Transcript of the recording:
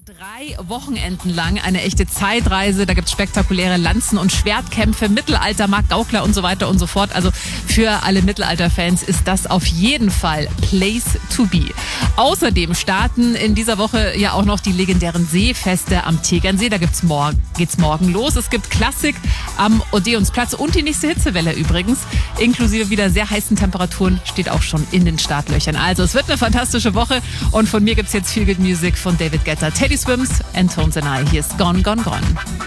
3 Wochenenden lang eine echte Zeitreise. Da gibt es spektakuläre Lanzen- und Schwertkämpfe, Mittelalter, Mark Gaukler und so weiter und so fort. Also für alle Mittelalter-Fans ist das auf jeden Fall Place to be. Außerdem starten in dieser Woche ja auch noch die legendären Seefeste am Tegernsee. Da geht's morgen los. Es gibt Klassik am Odeonsplatz und die nächste Hitzewelle übrigens. Inklusive wieder sehr heißen Temperaturen steht auch schon in den Startlöchern. Also es wird eine fantastische Woche und von mir gibt's jetzt Feel Good Music von David Guetta, Teddy Swims and Tones and I. Hier ist Gone, Gone, Gone.